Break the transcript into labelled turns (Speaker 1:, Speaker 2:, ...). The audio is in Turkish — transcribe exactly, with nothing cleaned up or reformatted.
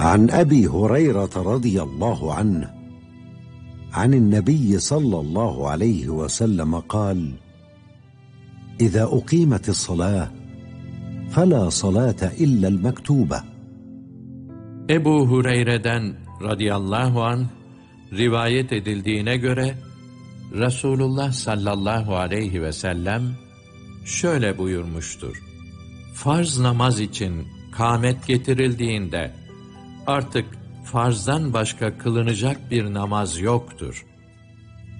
Speaker 1: عن أبي هريرة رضي الله عنه عن النبي صلى الله عليه وسلم قال: إذا أقيمت الصلاة فلا صلاة إلا المكتوبة.
Speaker 2: Ebu Hureyre'den radıyallahu anh rivayet edildiğine göre Resulullah sallallahu aleyhi ve sellem şöyle buyurmuştur: Farz namaz için kâmet getirildiğinde artık farzdan başka kılınacak bir namaz yoktur.